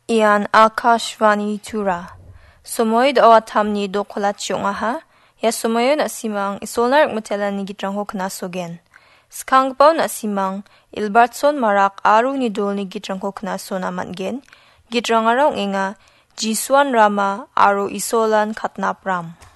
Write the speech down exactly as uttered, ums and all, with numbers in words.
Ian Akashvani Tura. Sumoy do atamni do kolatsyong aha. Ya sumoyo na simang isolnarik mutela ni gitrangho knasogen. Skang pao na simang ilbartson marak aru ni dol ni gitrangho knaso naman gen. Gitrang araw nga Jiswan Rama aru isolan katnap ram.